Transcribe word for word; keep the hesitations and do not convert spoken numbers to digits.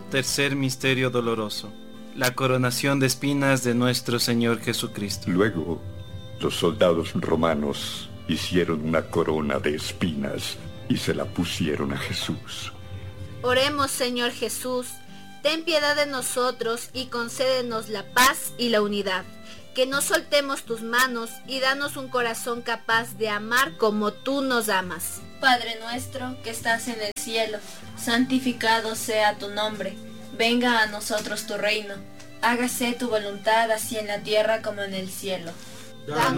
Tercer misterio doloroso. La coronación de espinas de nuestro Señor Jesucristo. Luego, los soldados romanos hicieron una corona de espinas y se la pusieron a Jesús. Oremos, Señor Jesús, ten piedad de nosotros y concédenos la paz y la unidad. Que no soltemos tus manos y danos un corazón capaz de amar como tú nos amas. Padre nuestro que estás en el cielo, santificado sea tu nombre. Venga a nosotros tu reino. Hágase tu voluntad así en la tierra como en el cielo. Danos